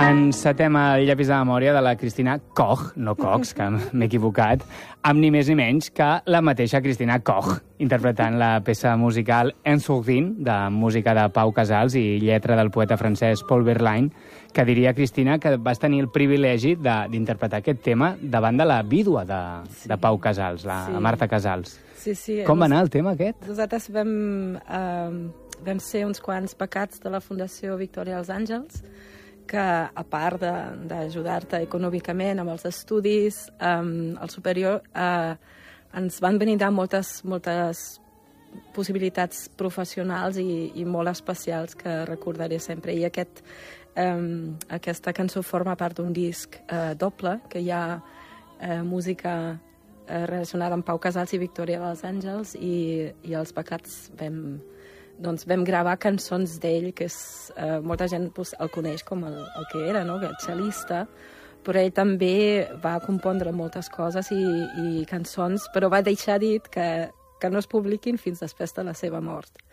Encetem el llapis de memòria de la Cristina Koch, no Cox, que m'he equivocat, amb ni més ni menys que la mateixa Cristina Koch, interpretant la peça musical En Sourdine, de música de Pau Casals i lletra del poeta francès Paul Verlaine, que diria, Cristina, que vas tenir el privilegi d'interpretar aquest tema davant de la vídua de Pau Casals, la Marta Casals. Sí. Com va anar el tema aquest? Nosaltres vam ser uns quants becats de la Fundació Victòria dels Àngels, que a part d'ajudar-te econòmicament amb els estudis al superior, ens van brindar moltes possibilitats professionals i molt especials que recordaré sempre. I aquesta cançó forma part d'un disc doble, que hi ha música relacionada amb Pau Casals i Victòria dels Àngels, i els becats vam gravar cançons d'ell, que molta gent el coneix com el que era, no? El cel·lista, però ell també va compondre moltes coses i cançons, però va deixar dit que no es publiquin fins després de la seva mort.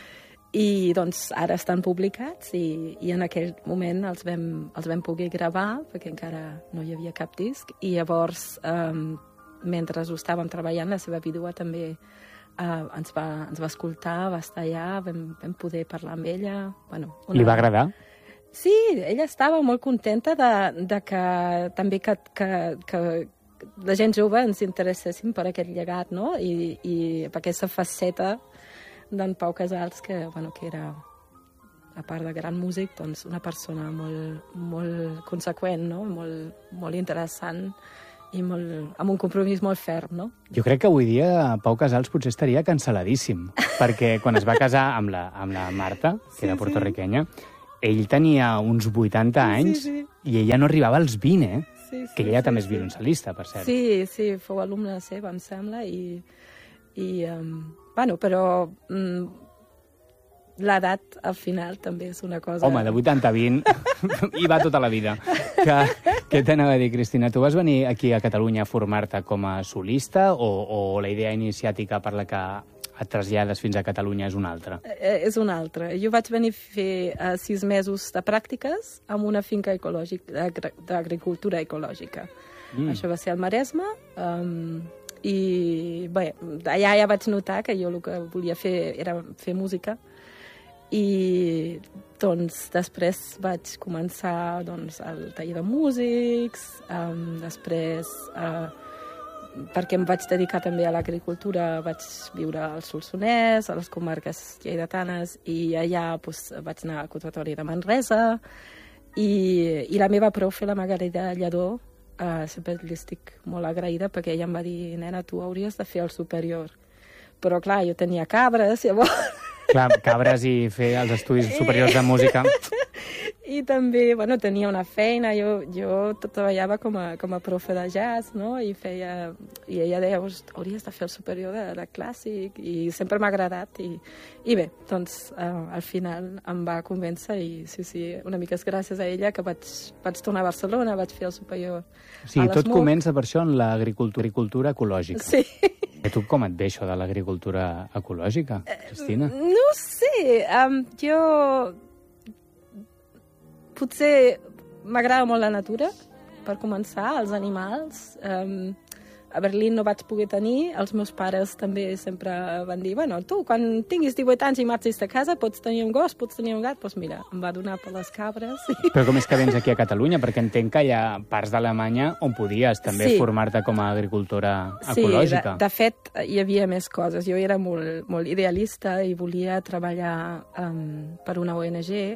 I doncs ara estan publicats i en aquell moment els vam poder gravar, perquè encara no hi havia cap disc, i llavors, mentre ho estàvem treballant, la seva vídua també ens va escoltar, va estar allà, vam poder parlar amb ella. Li va agradar? Sí, ella estava molt contenta de que també que la gent jove ens interesséssim per aquest llegat, no? I per aquesta faceta d'en Pau Casals, que era, a part de gran músic, doncs una persona molt conseqüent, no? Molt interessant, i amb un compromís molt ferm, no? Jo crec que avui dia Pau Casals potser estaria cancel·ladíssim, perquè quan es va casar amb la Marta, que era portorriquenya, ell tenia uns 80 anys i ella no arribava als 20, que ella també és violoncel·lista, per cert. Sí, fou alumna seva, em sembla, però l'edat, al final, també és una cosa... Home, de 80 a 20 hi va tota la vida. Què t'anava a dir, Cristina? Tu vas venir aquí a Catalunya a formar-te com a solista o la idea iniciàtica per la que et trasllades fins a Catalunya és una altra? És una altra. Jo vaig venir a fer 6 mesos de pràctiques en una finca d'agricultura ecològica. Això va ser al Maresme, i bé, allà ja vaig notar que jo el que volia fer era fer música, i doncs després vaig començar el taller de músics, després perquè em vaig dedicar també a l'agricultura, vaig viure al Solsonès, a les comarques lleidatanes, i allà vaig anar al Conservatori de Manresa, i la meva profe, la Margarida Lledó, sempre li estic molt agraïda, perquè ella em va dir: nena, tu hauries de fer el superior. Però clar, jo tenia cabres, llavors... Clar, cabres i fer els estudis superiors de música. I també, tenia una feina, jo treballava com a profe de jazz, no? I ella deia: hauries de fer el superior de clàssic, i sempre m'ha agradat, i bé, doncs al final em va convèncer, i sí, una mica és gràcies a ella que vaig tornar a Barcelona, vaig fer el superior a l'ESMUC. Tot comença per això en l'agricultura ecològica. Sí. I tu com et ve això de l'agricultura ecològica, Cristina? No sé, jo... Potser m'agrada molt la natura, per començar, els animals. A Berlín no vaig poder tenir, els meus pares també sempre van dir: tu, quan tinguis 18 anys i marxis de casa, pots tenir un gos, pots tenir un gat. Doncs mira, em va donar per les cabres. Però com és que vens aquí a Catalunya? Perquè entenc que hi ha parts d'Alemanya on podies també formar-te com a agricultora ecològica. Sí, de fet, hi havia més coses. Jo era molt idealista i volia treballar per una ONG.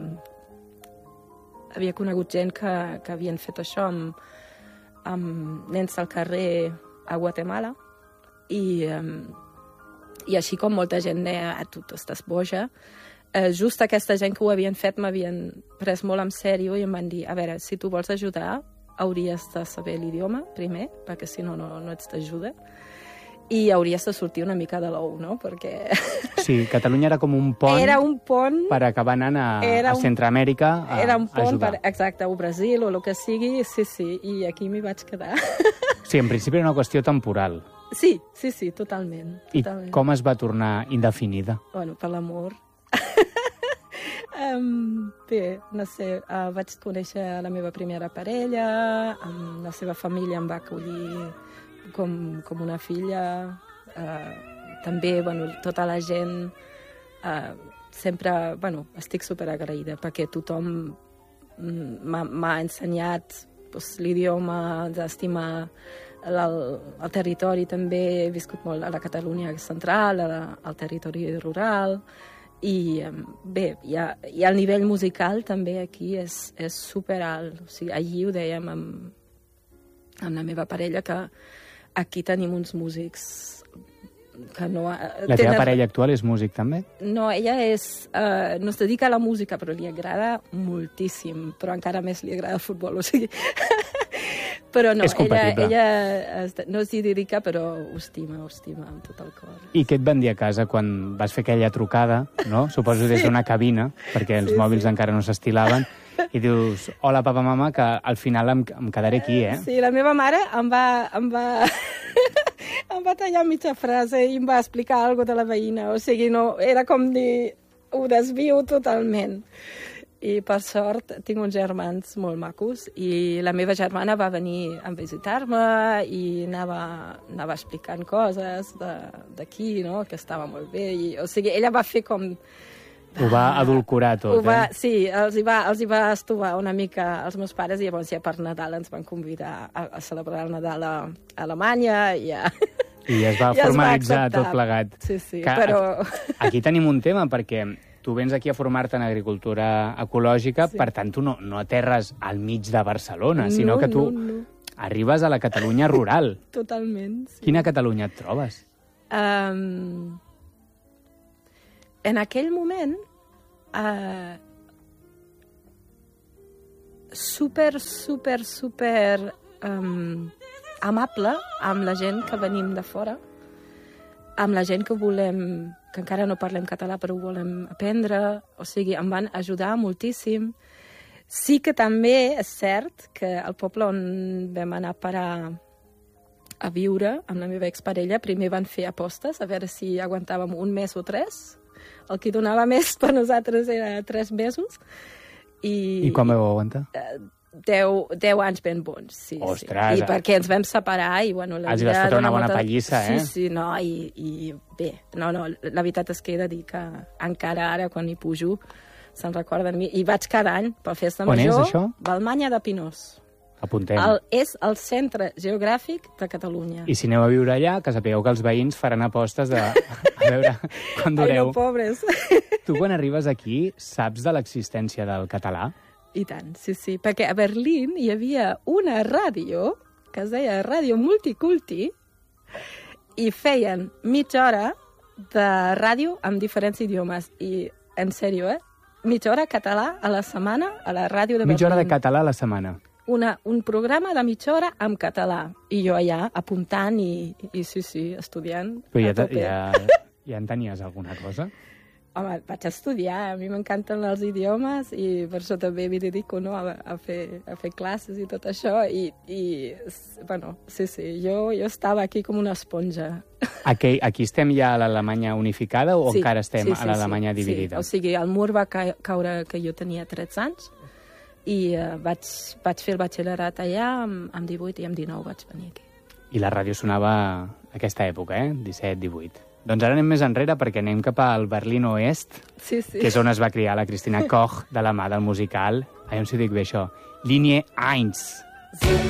Havia conegut gent que havien fet això amb nens al carrer a Guatemala, i així com molta gent deia: tu estàs boja, just aquesta gent que ho havien fet m'havien pres molt en sèrio i em van dir: a veure, si tu vols ajudar, hauries de saber l'idioma primer, perquè si no ets d'ajuda, i hauries de sortir una mica de l'ou, no? Perquè... Sí, Catalunya era com un pont... Era un pont... Per acabar anant a Centroamèrica a ajudar. Era un pont, exacte, o Brasil, o el que sigui, sí, i aquí m'hi vaig quedar. Sí, en principi era una qüestió temporal. Sí, totalment. I com es va tornar indefinida? Per l'amor. Bé, no sé, vaig conèixer la meva primera parella, la seva família em va acollir com una filla, també, tota la gent, sempre, estic superagraïda perquè tothom m'ha ensenyat l'idioma, d'estimar el territori també. He viscut molt a la Catalunya central, al territori rural, i bé, i el nivell musical també aquí és superalt. O sigui, allí ho dèiem amb la meva parella, que aquí tenim uns músics que no... La teva parella actual és músic també? No, ella no es dedica a la música, però li agrada moltíssim, però encara més li agrada el futbol, o sigui... Però no, ella no s'hi dedica, però ho estima amb tot el cor. I què et van dir a casa quan vas fer aquella trucada, no? Suposo des d'una cabina, perquè els mòbils encara no s'estilaven, i dius, hola, papa, mama, que al final em quedaré aquí, eh? Sí, la meva mare em va tallar mitja frase i em va explicar alguna cosa de la veïna. O sigui, no, era com dir, ho desvio totalment. I per sort tinc uns germans molt macos i la meva germana va venir a visitar-me i anava explicant coses d'aquí, no? Que estava molt bé. O sigui, ella va fer com... Ho va adulcorar tot, Sí, els hi va estovar una mica als meus pares, i llavors ja per Nadal ens van convidar a celebrar el Nadal a Alemanya i ja... I es va formalitzar tot plegat. Sí, però... Aquí tenim un tema, perquè tu vens aquí a formar-te en agricultura ecològica, per tant, tu no aterres al mig de Barcelona, sinó que tu arribes a la Catalunya rural. Totalment, sí. Quina Catalunya et trobes? En aquell moment, super amable amb la gent que venim de fora, amb la gent que encara no parlem català però ho volem aprendre, o sigui, em van ajudar moltíssim. Sí que també és cert que al poble on vam anar a parar a viure amb la meva exparella, primer van fer apostes a veure si aguantàvem un mes o 3. El que donava més per nosaltres era 3 mesos. I quan vau aguantar? 10 anys ben bons, sí. Ostres! Sí. I perquè ens vam separar i, bueno... Els vas fotre una bona pallissa, eh? Sí, no, i bé, la veritat és que he de dir que encara ara, quan hi pujo, se'n recorden de mi. I vaig cada any per festa major. On és, això? Balmanya de Pinós. Apuntem. És el centre geogràfic de Catalunya. I si aneu a viure allà, que sapigueu que els veïns faran apostes de... A veure quan dureu. Ai, no, pobres. Tu, quan arribes aquí, saps de l'existència del català? I tant, sí, perquè a Berlín hi havia una ràdio que es deia Ràdio Multiculti i feien mitja hora de ràdio amb diferents idiomes. I, en sèrio, mitja hora català a la setmana a la ràdio de Berlín. Mitja hora de català a la setmana. Un programa de mitja hora amb català. I jo allà apuntant i sí, estudiant. Però ja en tenies alguna cosa? Home, vaig estudiar, a mi m'encanten els idiomes i per això també m'hi dedico, no, a fer classes i tot això. Bueno, sí, jo estava aquí com una esponja. Aquí estem ja a l'Alemanya unificada o encara estem a l'Alemanya dividida? Sí, o sigui, el mur va caure que jo tenia 13 anys i vaig fer el batxillerat allà amb 18 i amb 19 vaig venir aquí. I la ràdio sonava a aquesta època, 17, 18. Doncs ara anem més enrere perquè anem cap al Berlín Oest, que és on es va criar la Christina Koch de la mà del musical, aviam si ho dic bé això, Linie 1.